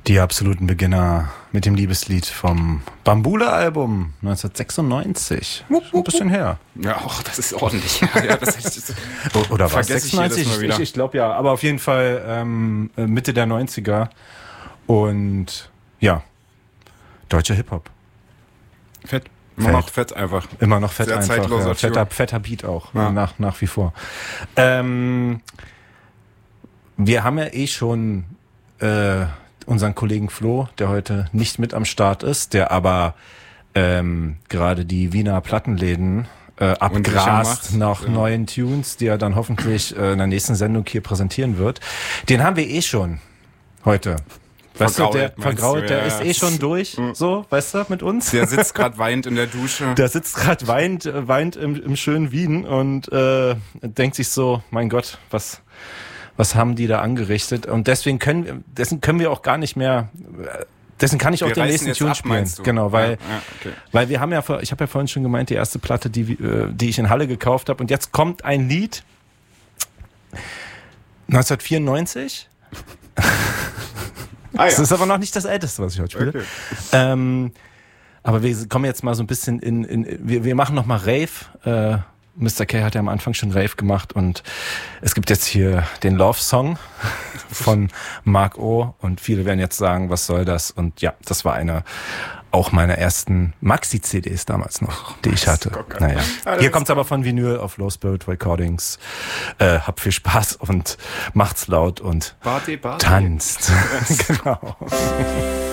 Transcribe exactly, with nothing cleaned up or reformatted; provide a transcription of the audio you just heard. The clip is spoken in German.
Die absoluten Beginner mit dem Liebeslied vom Bambule-Album neunzehnhundertsechsundneunzig. Ein bisschen her. Ja, auch das ist ordentlich. Ja, ja, das ist, Oder was? sechsundneunzig? Ich, ich, ich glaube ja, aber auf jeden Fall ähm, Mitte der neunziger. Und ja, deutscher Hip-Hop. Fett. Immer noch fett einfach. Immer noch fett Sehr einfach. zeitloser Ja. Fetter, Tune. fetter Beat auch, Ja. nach, nach wie vor. Ähm, wir haben ja eh schon äh, unseren Kollegen Flo, der heute nicht mit am Start ist, der aber ähm, gerade die Wiener Plattenläden äh, abgrast nach ja. neuen Tunes, die er dann hoffentlich äh, in der nächsten Sendung hier präsentieren wird. Den haben wir eh schon heute. Weißt Vergrault, du, der meinst vergrault, du? der Ja, ist ja. eh schon durch, so, weißt du, mit uns. Der sitzt gerade weinend in der Dusche. Der sitzt gerade weint, äh, weint im, im schönen Wien und äh, denkt sich so, mein Gott, was, was haben die da angerichtet? Und deswegen können wir, dessen können wir auch gar nicht mehr. Äh, Dessen kann ich auch Wir den reißen nächsten jetzt Tune ab, spielen. meinst du? Genau, weil, Ja, ja, okay. weil wir haben ja, vor, ich habe ja vorhin schon gemeint, die erste Platte, die, äh, die ich in Halle gekauft habe. Und jetzt kommt ein Lied neunzehnhundertvierundneunzig. Ah, Das ja. ist aber noch nicht das Älteste, was ich heute spiele. Okay. Ähm, aber wir kommen jetzt mal so ein bisschen in, in wir, wir machen noch mal Rave. Äh, Mister K hat ja am Anfang schon Rave gemacht und es gibt jetzt hier den Love Song von Mark O. Und viele werden jetzt sagen, was soll das? Und ja, das war eine auch meiner ersten Maxi-C Ds damals noch, die ich hatte. Gott. Naja. Ah, das Hier ist- kommt's aber von Vinyl auf Low Spirit Recordings. Äh, habt viel Spaß und macht's laut und Party, Party. tanzt. Genau.